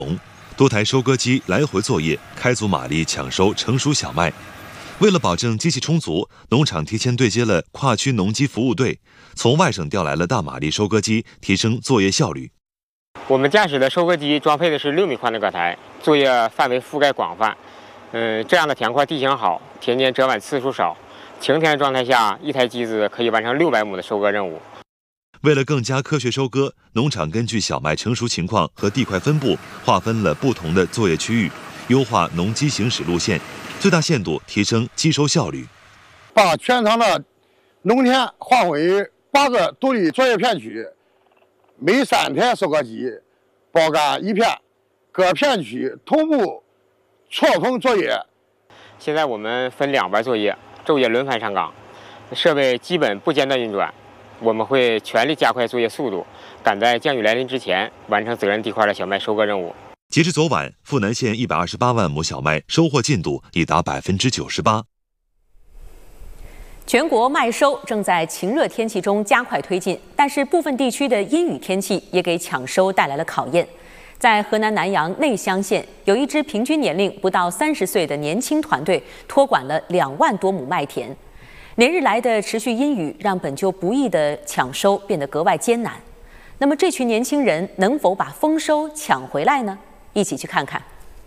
多台收割机来回作业，开足马力抢收成熟小麦。为了保证机器充足，农场提前对接了跨区农机服务队，从外省调来了大马力收割机，提升作业效率。 我们驾驶的收割机装配的是6米宽的戈台，作业范围覆盖广泛。这样的田块地形好，田间折弯次数少，晴天状态下，一台机子可以完成600亩的收割任务。 为了更加科学收割，农场根据小麦成熟情况和地块分布，划分了不同的作业区域，优化农机行驶路线，最大限度提升机收效率。 把全场的农田划分为8个独立作业片区，每3台收割机包干1片，各片区同步错峰作业。 现在我们分2班作业，昼夜轮番上岗，设备基本不间断运转。我们会全力加快作业速度，赶在降雨来临之前完成责任地块的小麦收割任务。 截至昨晚，富南县128万亩小麦收获进度已达98%。 全国麦收正在晴热天气中加快推进，但是部分地区的阴雨天气也给抢收带来了考验。在河南南阳内乡县，有一支平均年龄不到30岁的年轻团队托管了2万多亩麦田。连日来的持续阴雨，让本就不易的抢收变得格外艰难。那么，这群年轻人能否把丰收抢回来呢？一起去看看。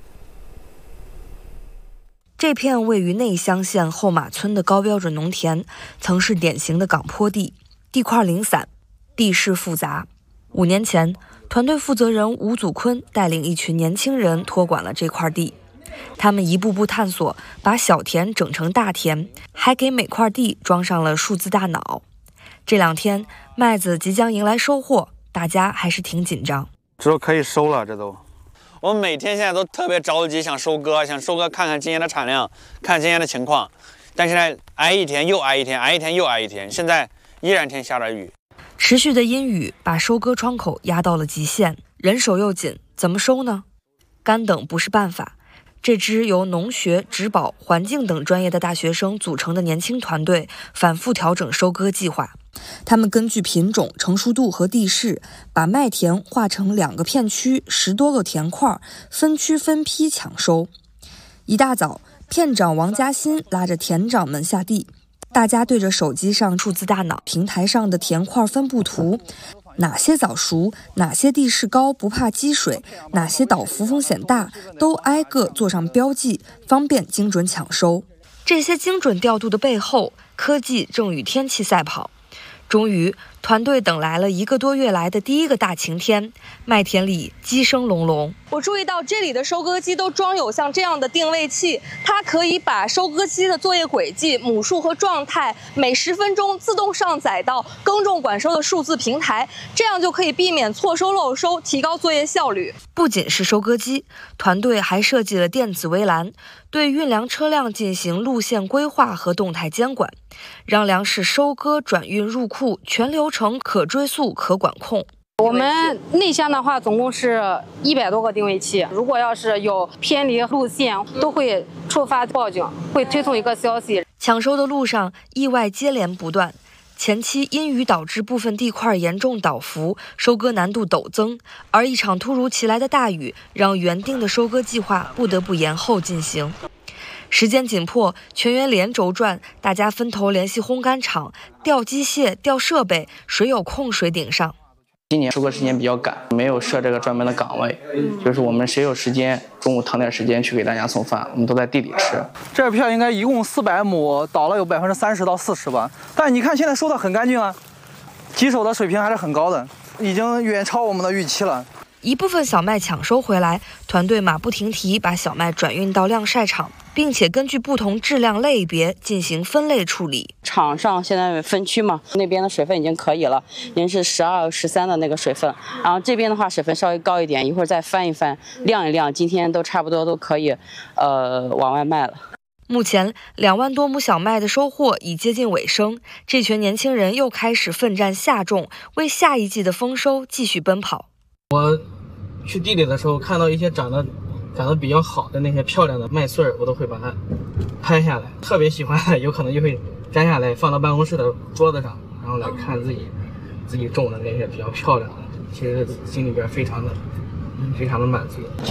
这片位于内乡县后马村的高标准农田，曾是典型的岗坡地，地块零散，地势复杂。5年前，团队负责人吴祖坤带领一群年轻人托管了这块地。他们一步步探索，把小田整成大田，还给每块地装上了数字大脑。这2天，麦子即将迎来收获，大家还是挺紧张。 这都可以收了，这都。 我们每天现在都特别着急，想收割，看看今年的产量，看今年的情况。但现在挨一天又挨一天，挨一天又挨一天，现在依然天下着雨。 持续的阴雨把收割窗口压到了极限，人手又紧，怎么收呢？干等不是办法。这支由农学、植保、环境等专业的大学生组成的年轻团队，反复调整收割计划。他们根据品种、成熟度和地势，把麦田划成2个片区，10多个田块，分区分批抢收。一大早，片长王嘉欣拉着田长们下地，大家对着手机上数字大脑平台上的田块分布图，哪些早熟，哪些地势高不怕积水，哪些倒伏风险大，都挨个做上标记，方便精准抢收。这些精准调度的背后，科技正与天气赛跑。终于，团队等来了1个多月来的第一个大晴天，麦田里鸡声隆隆。 我注意到这里的收割机都装有像这样的定位器，它可以把收割机的作业轨迹、亩数和状态每10分钟自动上载到耕种管收的数字平台，这样就可以避免错收漏收，提高作业效率。 不仅是收割机，团队还设计了电子围栏，对运粮车辆进行路线规划和动态监管，让粮食收割、转运入库全流程可追溯、可管控。 我们内乡的话，总共是100多个定位器，如果要是有偏离路线，都会触发报警，会推送一个消息。 抢收的路上，意外接连不断。前期阴雨导致部分地块严重倒伏，收割难度陡增，而一场突如其来的大雨让原定的收割计划不得不延后进行。时间紧迫，全员连轴转，大家分头联系烘干厂，调机械、调设备，谁有空谁顶上。 今年收割时间比较赶，没有设这个专门的岗位，就是我们谁有时间，中午腾点时间去给大家送饭，我们都在地里吃。 这片应该一共400亩，倒了有30%到40%吧。但你看现在收的很干净啊，棘手的水平还是很高的，已经远超我们的预期了。 一部分小麦抢收回来，团队马不停蹄把小麦转运到晾晒场，并且根据不同质量类别进行分类处理。 场上现在分区嘛，那边的水分已经可以了，已经是12、13的那个水分，然后这边的话水分稍微高一点，一会儿再翻一翻，晾一晾，今天都差不多都可以，往外卖了。 目前2万多亩小麦的收获已接近尾声，这群年轻人又开始奋战下种，为下一季的丰收继续奔跑。 我去地里的时候，看到一些长得比较好的那些漂亮的麦穗儿，我都会把它拍下来。特别喜欢的，有可能就会摘下来放到办公室的桌子上，然后来看自己种的那些比较漂亮的，其实心里边非常的满足。